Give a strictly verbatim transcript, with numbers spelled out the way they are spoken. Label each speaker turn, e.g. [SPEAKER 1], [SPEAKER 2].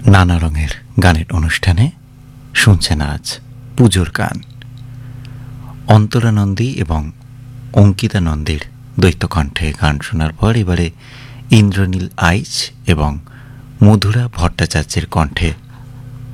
[SPEAKER 1] নানা রঙের গানের অনুষ্ঠানে শুনছেন আজ পুজোর গান। অন্তরা নন্দী এবং অঙ্কিতা নন্দীর দ্বৈত কণ্ঠে গান শোনার পর এবারে ইন্দ্রনীল আইচ এবং মধুরা ভট্টাচার্যের কণ্ঠে